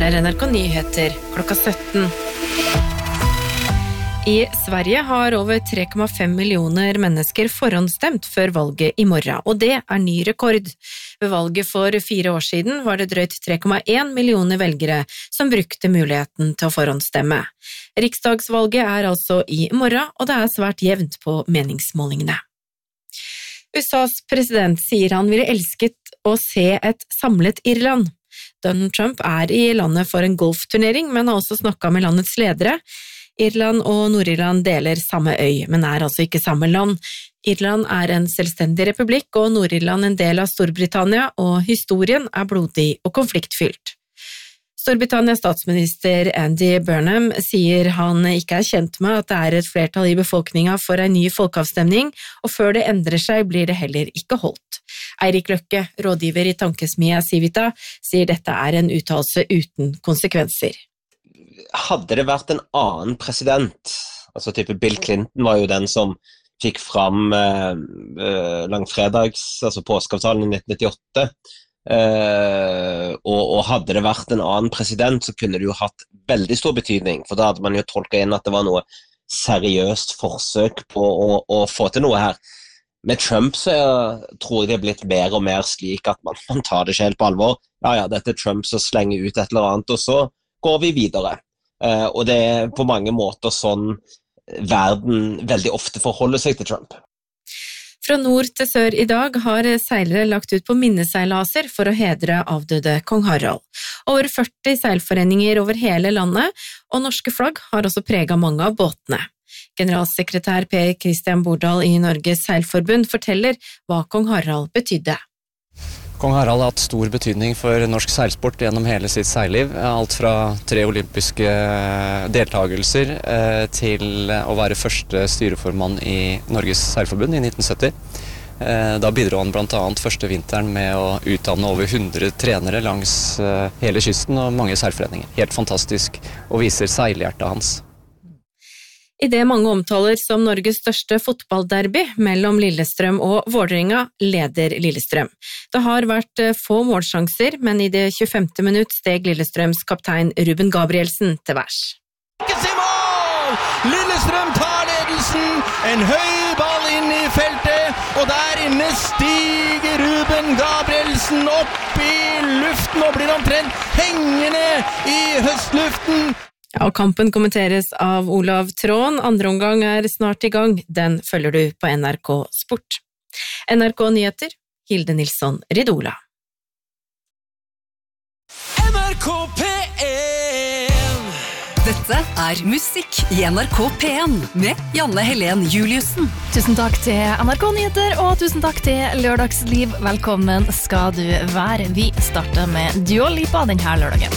Her NRK Nyheter klokka 17. I Sverige har over 3,5 millioner mennesker forhåndsstemt før valget i morgen, og det ny rekord. Ved valget for 4 år siden var det drøyt 3,1 millioner velgere som brukte muligheten til å forhåndsstemme. Riksdagsvalget altså i morgen, og det svært jevnt på meningsmålingene. USAs president sier han ville elsket å se et samlet Irland. Donald Trump i landet for en golfturnering, men har også snakket med landets ledere. Irland og Nord-Irland deler samme øy, men altså ikke samme land. Irland en selvstendig republikk, og Nord-Irland en del av Storbritannia, og historien blodig og konfliktfylt. Storbritannias statsminister Andy Burnham sier han ikke kjent med at det et flertall i befolkningen for en ny folkeavstemning, og før det endrer seg blir det heller ikke holdt. Eirik Løkke, rådgiver i tankesmia Civita, sier dette en uttalelse uten konsekvenser. Hadde det vært en annen president, altså type Bill Clinton var jo den som fikk fram langfredags, altså påskeavtalen i 1998, og hadde det vært en annen president, så kunne det jo hatt veldig stor betydning, for da hadde man jo tolket inn at det var noe seriøst forsøk på å få til noe her. Med Trump så tror jeg det blitt mer og mer slik at man tar det ikke helt på alvor. Ja, dette Trump som slenger ut et eller annet, og så går vi videre. Og det på mange måter sånn verden veldig ofte forholder seg til Trump. Fra nord til sør i dag har seilere lagt ut på minneseilaser for å hedre avdøde kong Harald. Over 40 seilforeninger over hele landet, og norske flagg har også preget mange av båtene. Generalsekretær Per Christian Bordal i Norges Seilforbund forteller hva kong Harald betydde. Kong Harald har hatt stor betydning for norsk seilsport gjennom hele sitt seilliv. Alt fra 3 olympiske deltagelser til å være første styreformann i Norges Seilforbund i 1970. Da bidro han blant annet første vinteren med å utdanne over 100 trenere langs hele kysten og mange seilforeninger. Helt fantastisk, og viser seilhjertet hans. I det mange omtaler som Norges største fotballderby mellom Lillestrøm og Vålerenga leder Lillestrøm. Det har vært få målsjanser, men i det 25. minutt steg Lillestrøms kaptein Ruben Gabrielsen til værs. Ikke mål! Lillestrøm tar ledelsen, en høy ball inn i feltet, og der inne stiger Ruben Gabrielsen opp i luften og blir omtrent hengende i høstluften. Ja, og kampen kommenteres av Olav Tråen. Andre omgang snart i gang. Den følger du på NRK Sport. NRK Nyheter, Hilde Nilsson Ridola. NRK P1. Dette musikk i NRK P1 med Janne Helen Juliussen. Tusen takk til NRK Nyheter, og tusen takk til Lørdagsliv. Velkommen skal du være. Vi starter med Dua Lipa denne lørdagen.